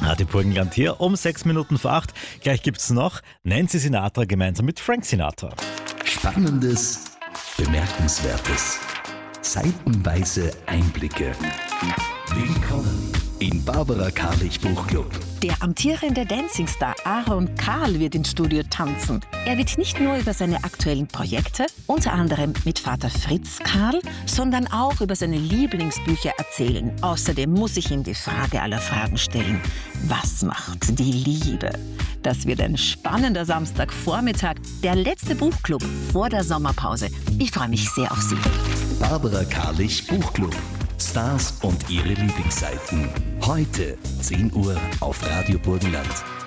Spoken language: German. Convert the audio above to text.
Radio Burgenland hier um 6 Minuten vor 8. Gleich gibt's noch Nancy Sinatra gemeinsam mit Frank Sinatra. Spannendes, Bemerkenswertes, seitenweise Einblicke. Willkommen im Barbara Karlich Buchclub. Der amtierende Dancingstar Aaron Carl wird ins Studio tanzen. Er wird nicht nur über seine aktuellen Projekte, unter anderem mit Vater Fritz Karl, sondern auch über seine Lieblingsbücher erzählen. Außerdem muss ich ihm die Frage aller Fragen stellen: Was macht die Liebe? Das wird ein spannender Samstagvormittag, der letzte Buchclub vor der Sommerpause. Ich freue mich sehr auf Sie. Barbara Karlich Buchclub. Stars und ihre Lieblingsseiten. Heute 10 Uhr auf Radio Burgenland.